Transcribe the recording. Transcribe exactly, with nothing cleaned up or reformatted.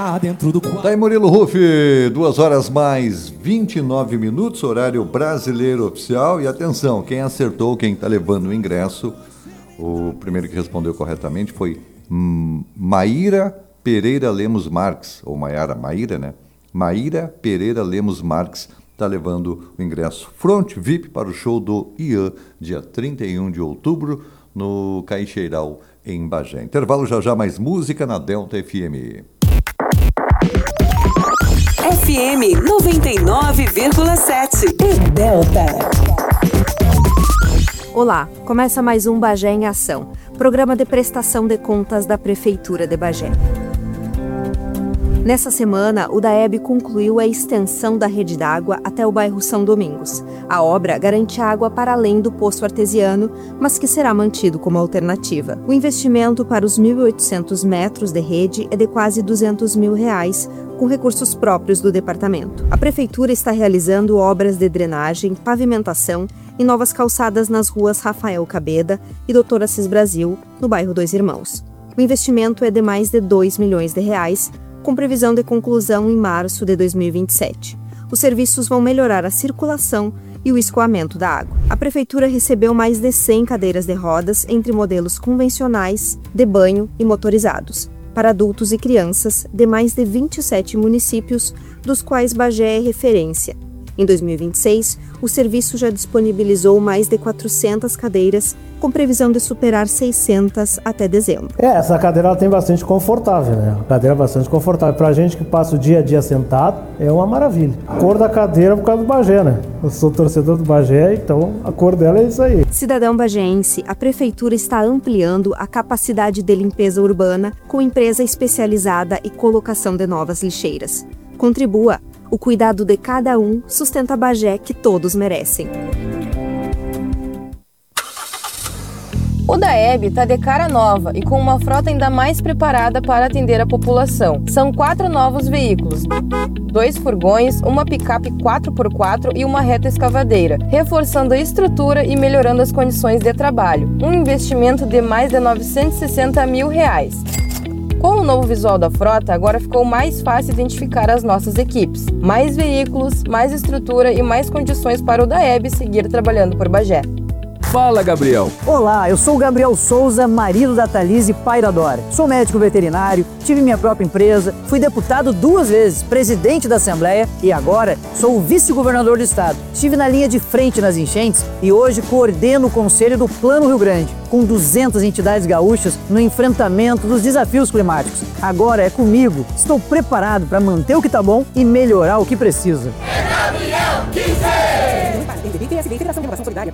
Dentro do Tá aí Murilo Ruff, duas horas mais vinte e nove minutos, horário brasileiro oficial. E atenção, quem acertou, quem está levando o ingresso, o primeiro que respondeu corretamente foi hum, Maíra Pereira Lemos Marques, ou Maiara Maíra, né? Maíra Pereira Lemos Marques está levando o ingresso Front V I P para o show do Ian, dia trinta e um de outubro, no Caixeiral, em Bagé. Intervalo, já já mais música na Delta F M. F M noventa e nove vírgula sete e Delta. Olá, começa mais um Bagé em Ação, programa de prestação de contas da Prefeitura de Bagé. Nessa semana, o DAEB concluiu a extensão da rede d'água até o bairro São Domingos. A obra garante água para além do poço artesiano, mas que será mantido como alternativa. O investimento para os mil e oitocentos metros de rede é de quase duzentos mil reais, com recursos próprios do departamento. A Prefeitura está realizando obras de drenagem, pavimentação e novas calçadas nas ruas Rafael Cabeda e doutor Assis Brasil, no bairro Dois Irmãos. O investimento é de mais de dois milhões de reais, com previsão de conclusão em março de dois mil e vinte e sete. Os serviços vão melhorar a circulação e o escoamento da água. A Prefeitura recebeu mais de cem cadeiras de rodas entre modelos convencionais, de banho e motorizados, para adultos e crianças de mais de vinte e sete municípios, dos quais Bagé é referência. Em dois mil e vinte e seis, o serviço já disponibilizou mais de quatrocentas cadeiras, com previsão de superar seiscentas até dezembro. É, essa cadeira ela tem bastante confortável, né? A cadeira é bastante confortável. Pra gente que passa o dia a dia sentado, é uma maravilha. A cor da cadeira é por causa do Bagé, né? Eu sou torcedor do Bagé, então a cor dela é isso aí. Cidadão bagéense, a Prefeitura está ampliando a capacidade de limpeza urbana com empresa especializada e colocação de novas lixeiras. Contribua. O cuidado de cada um sustenta a Bagé que todos merecem. O DAEB está de cara nova e com uma frota ainda mais preparada para atender a população. São quatro novos veículos, dois furgões, uma picape quatro por quatro e uma reta escavadeira, reforçando a estrutura e melhorando as condições de trabalho. Um investimento de mais de novecentos e sessenta mil reais. Com o novo visual da frota, agora ficou mais fácil identificar as nossas equipes. Mais veículos, mais estrutura e mais condições para o DAEB seguir trabalhando por Bagé. Fala, Gabriel. Olá, eu sou o Gabriel Souza, marido da Thalise pai da Dora. Sou médico veterinário, tive minha própria empresa, fui deputado duas vezes, presidente da Assembleia e agora sou o vice-governador do estado. Estive na linha de frente nas enchentes e hoje coordeno o Conselho do Plano Rio Grande, com duzentas entidades gaúchas no enfrentamento dos desafios climáticos. Agora é comigo. Estou preparado para manter o que tá bom e melhorar o que precisa. É Gabriel, quiser.